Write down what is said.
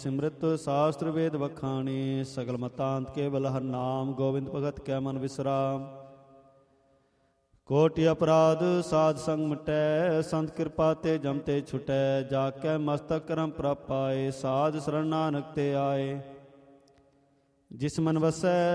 ਸਿਮਰਤ ਸਾਸਤਰ ਵੇਦ ਵਖਾਣੀ, ਸਗਲ ਮਤਾਂਤ ਕੇਵਲ ਹਰ ਨਾਮ। ਗੋਬਿੰਦ ਭਗਤ ਕੈ ਮਨ ਵਿਸਰਾਮ। ਕੋਟਿ ਅਪਰਾਧ ਸਾਧ ਸੰਗ ਮਿਟੈ, ਸੰਤ ਕਿਰਪਾ ਤੇ ਜਮ ਤੇ ਛੁਟੈ। ਜਾ ਕੈ ਮਸਤਕ ਕਰਮ ਪ੍ਰਭ ਪਾਏ, ਸਾਧ ਸਰਣ ਨਾਨਕ ਤੇ ਆਏ। ਜਿਸ ਮਨ ਵਸੈ